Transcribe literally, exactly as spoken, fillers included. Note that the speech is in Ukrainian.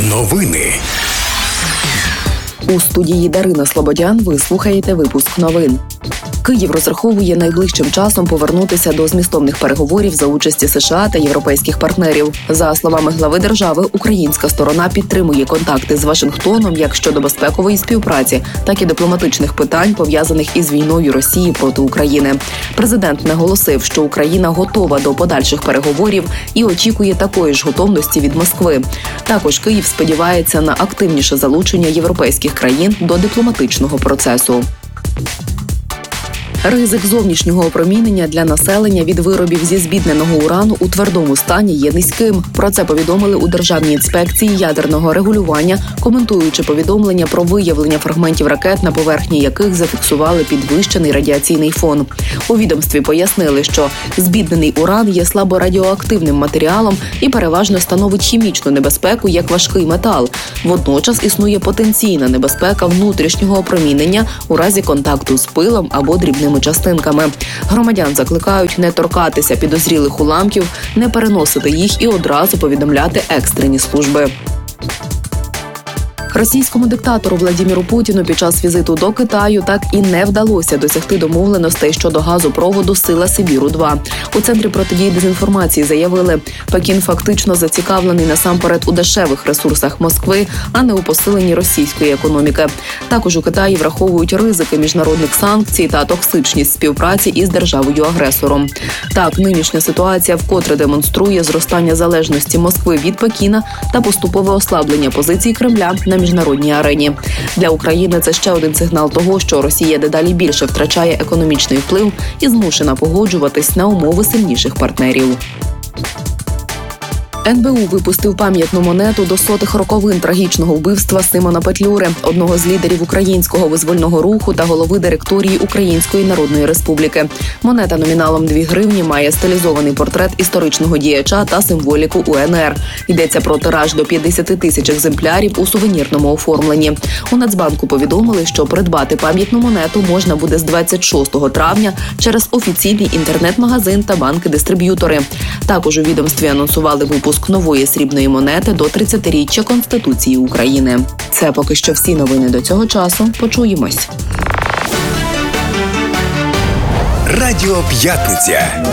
Новини. У студії Дарина Слободян ви слухаєте випуск новин. Київ розраховує найближчим часом повернутися до змістовних переговорів за участі США та європейських партнерів. За словами глави держави, українська сторона підтримує контакти з Вашингтоном як щодо безпекової співпраці, так і дипломатичних питань, пов'язаних із війною Росії проти України. Президент наголосив, що Україна готова до подальших переговорів і очікує такої ж готовності від Москви. Також Київ сподівається на активніше залучення європейських країн до дипломатичного процесу. Ризик зовнішнього опромінення для населення від виробів зі збідненого урану у твердому стані є низьким. Про це повідомили у Державній інспекції ядерного регулювання, коментуючи повідомлення про виявлення фрагментів ракет, на поверхні яких зафіксували підвищений радіаційний фон. У відомстві пояснили, що збіднений уран є слаборадіоактивним матеріалом і переважно становить хімічну небезпеку як важкий метал. Водночас існує потенційна небезпека внутрішнього опромінення у разі контакту з пилом або дрібним частинками. Громадян закликають не торкатися підозрілих уламків, не переносити їх і одразу повідомляти екстрені служби. Російському диктатору Владіміру Путіну під час візиту до Китаю так і не вдалося досягти домовленостей щодо газопроводу «Сила Сибіру-два». У Центрі протидії дезінформації заявили, Пекін фактично зацікавлений насамперед у дешевих ресурсах Москви, а не у посиленні російської економіки. Також у Китаї враховують ризики міжнародних санкцій та токсичність співпраці із державою-агресором. Так, нинішня ситуація вкотре демонструє зростання залежності Москви від Пекіна та поступове ослаблення позицій Кремля на міжнародній арені. Для України це ще один сигнал того, що Росія дедалі більше втрачає економічний вплив і змушена погоджуватись на умови сильніших партнерів. ен бе у випустив пам'ятну монету до сотих роковин трагічного вбивства Симона Петлюри, одного з лідерів українського визвольного руху та голови директорії Української Народної Республіки. Монета номіналом дві гривні має стилізований портрет історичного діяча та символіку у ен ер. Йдеться про тираж до п'ятдесят тисяч екземплярів у сувенірному оформленні. У Нацбанку повідомили, що придбати пам'ятну монету можна буде з двадцять шостого травня через офіційний інтернет-магазин та банки-дистриб'ютори. Також у відомстві анонсували випуск нової срібної монети до тридцятиріччя Конституції України. Це поки що всі новини до цього часу. Почуємось. Радіо П'ятниця.